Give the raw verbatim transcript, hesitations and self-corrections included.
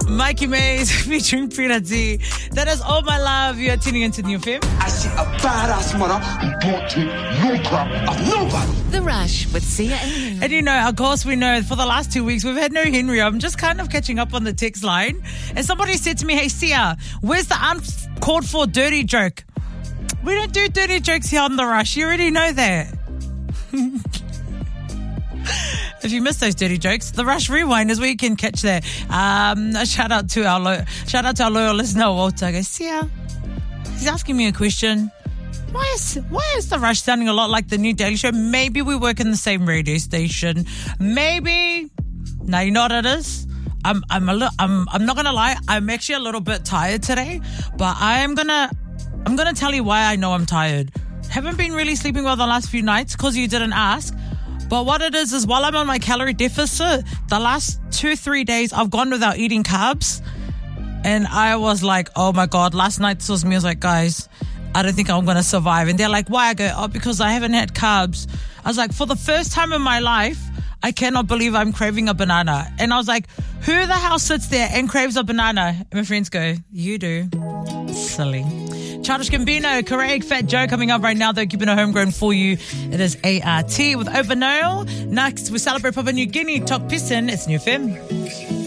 Mikey Mays featuring Prina Z. That is All My Love. You are tuning into New F M. I see a badass mother who don't take no crap of nobody. The Rush with Sia and Henry. And you know, of course, we know for the last two weeks we've had no Henry. I'm just kind of catching up on the text line. And somebody said to me, hey, Sia, where's the uncalled for dirty joke? We don't do dirty jokes here on The Rush. You already know that. If you missed those dirty jokes, The Rush Rewind is where you can catch that. Um, a shout out to our lo- shout out to our loyal listener, Walter. I go, Sia, he's asking me a question. Why is why is The Rush sounding a lot like the new Daily Show? Maybe we work in the same radio station. Maybe. No, you know what it is? I'm I'm a li- I'm I'm not gonna lie. I'm actually a little bit tired today, but I'm gonna I'm gonna tell you why I know I'm tired. Haven't been really sleeping well the last few nights because you didn't ask. But what it is is while I'm on my calorie deficit, the last two three days I've gone without eating carbs, and I was like, oh my god, last night this was me. I was like, guys, I don't think I'm going to survive. And they're like, why? I go, oh, because I haven't had carbs. I was like, for the first time in my life, I cannot believe I'm craving a banana. And I was like, who the hell sits there and craves a banana? And my friends go, you do. Silly. Childish Gambino, correct. Fat Joe coming up right now. They're keeping a homegrown for you. It is A R T with Overnoil. Next, we celebrate Papua New Guinea. Talk Pissin. It's New F M.